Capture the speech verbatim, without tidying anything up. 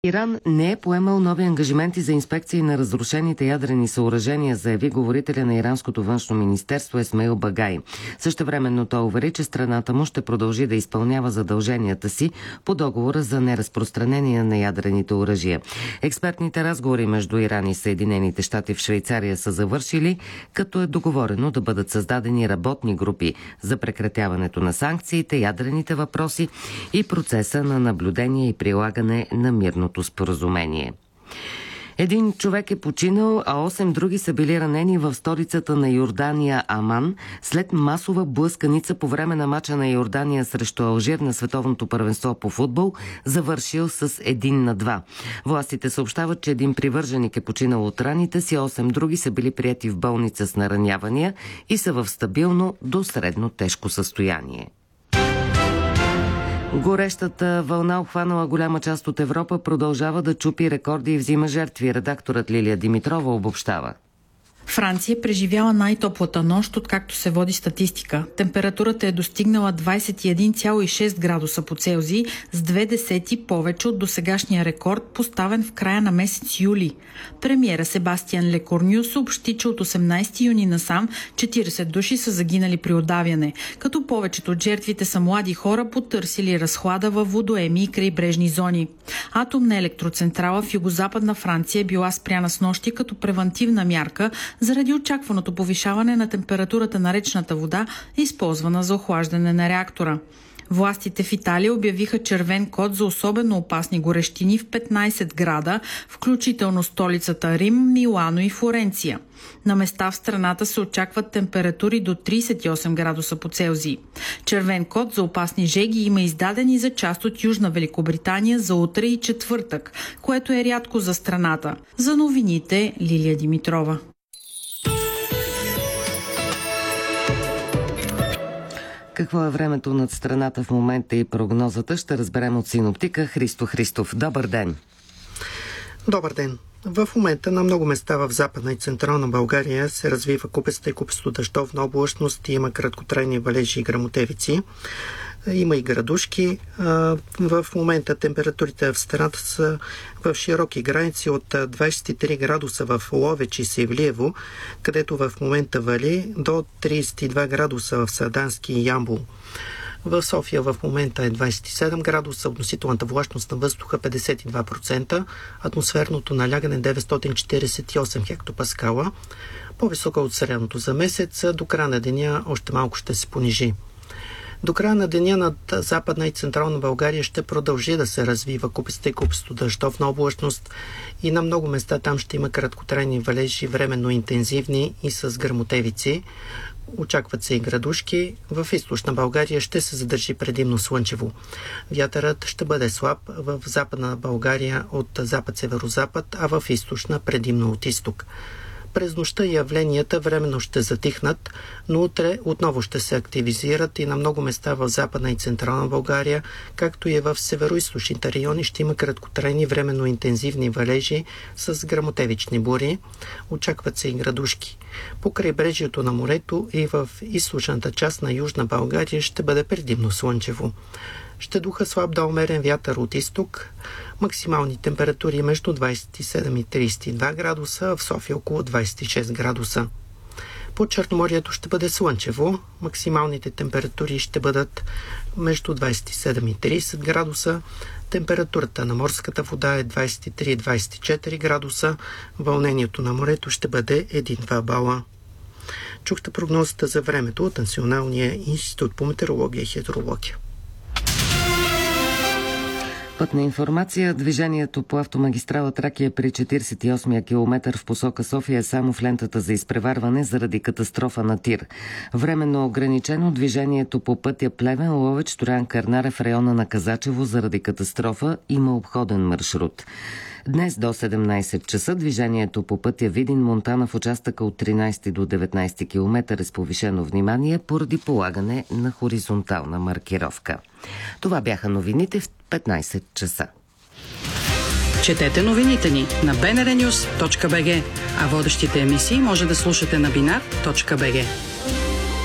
Иран не е поемал нови ангажименти за инспекции на разрушените ядрени съоръжения, заяви говорителя на иранското външно министерство Есмаил Багай. Същевременно той увери, че страната му ще продължи да изпълнява задълженията си по договора за неразпространение на ядрените оръжия. Експертните разговори между Иран и Съединените щати в Швейцария са завършили, като е договорено да бъдат създадени работни групи за прекратяването на санкциите, ядрените въпроси и процеса на наблюдение и прилагане на мирното споразумение. Един човек е починал, а осем други са били ранени в столицата на Йордания Аман след масова блъсканица по време на мача на Йордания срещу Алжир на световното първенство по футбол, завършил с един на два. Властите съобщават, че един привърженик е починал от раните си, осем други са били приети в болница с наранявания и са в стабилно до средно тежко състояние. Горещата вълна, обхванала голяма част от Европа, продължава да чупи рекорди и взима жертви. Редакторът Лилия Димитрова обобщава. Франция преживяла най-топлата нощ, откакто се води статистика. Температурата е достигнала двадесет и един цяло и шест градуса по Целзий, с две десети повече от досегашния рекорд, поставен в края на месец юли. Премиера Себастиан Лекорню съобщи, че от осемнадесети юни насам четиридесет души са загинали при удавяне, като повечето от жертвите са млади хора, потърсили разхлада във водоеми и крайбрежни зони. Атомна електроцентрала в югозападна Франция е била спряна с нощи като превантивна мярка заради очакваното повишаване на температурата на речната вода, използвана за охлаждане на реактора. Властите в Италия обявиха червен код за особено опасни горещини в петнадесет града, включително столицата Рим, Милано и Флоренция. На места в страната се очакват температури до тридесет и осем градуса по Целзий. Червен код за опасни жеги има издаден и за част от Южна Великобритания за утре и четвъртък, което е рядко за страната. За новините Лилия Димитрова. Какво е времето над страната в момента и прогнозата, ще разберем от синоптика Христо Христов. Добър ден! Добър ден! В момента на много места в Западна и Централна България се развива купеста и купесто дъждовна облачност, има краткотрайни валежи и гръмотевици. Има и градушки. В момента температурите в страната са в широки граници от двадесет и три градуса в Ловеч и Севлиево, където в момента вали, до тридесет и два градуса в Сандански и Ямбол. В София в момента е двадесет и седем градуса, относителната влажност на въздуха петдесет и два процента, атмосферното налягане деветстотин четиридесет и осем хектопаскала, по-висока от средното за месец, до края на деня още малко ще се понижи. До края на деня над Западна и Централна България ще продължи да се развива купеста и купесто дъждовна облачност и на много места там ще има краткотрайни валежи, временно интензивни и с гръмотевици. Очакват се и градушки. В източна България ще се задържи предимно слънчево. Вятърът ще бъде слаб в Западна България от запад-северозапад, а в източна предимно от изток. През нощта явленията временно ще затихнат, но утре отново ще се активизират и на много места в Западна и Централна България, както и в североизточните райони ще има краткотрайни временно интензивни валежи с гръмотевични бури. Очакват се и градушки. По крайбрежието на морето и в източната част на Южна България ще бъде предимно слънчево. Ще духа слаб до умерен вятър от изток. Максимални температури между двадесет и седем и тридесет и два градуса, в София около двадесет и шест градуса. По Черноморието ще бъде слънчево. Максималните температури ще бъдат между двадесет и седем и тридесет градуса. Температурата на морската вода е двадесет и три - двадесет и четири градуса. Вълнението на морето ще бъде един-два бала. Чухте прогнозата за времето от Националния институт по метеорология и хидрология. Пътна информация. Движението по автомагистрала Тракия при четиридесет и осмия километър в посока София е само в лентата за изпреварване заради катастрофа на тир. Временно ограничено движението по пътя Плевен, Ловеч, Троян, Кърнаре в района на Казачево заради катастрофа има обходен маршрут. Днес до седемнадесет часа движението по пътя Видин Монтана в участъка от тринадесети до деветнадесети километър е с повишено внимание поради полагане на хоризонтална маркировка. Това бяха новините в петнадесет часа. Четете новините ни на би ен ар нюз точка би джи, а водещите емисии може да слушате на бинар точка би джи.